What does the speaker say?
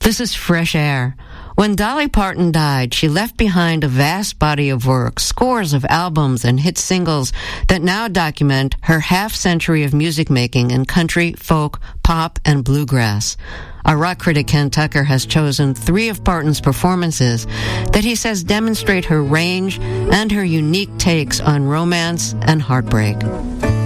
This is Fresh Air. When Dolly Parton died, she left behind a vast body of work, scores of albums and hit singles that now document her half-century of music making in country, folk, pop, and bluegrass. Our rock critic Ken Tucker has chosen 3 of Parton's performances that he says demonstrate her range and her unique takes on romance and heartbreak.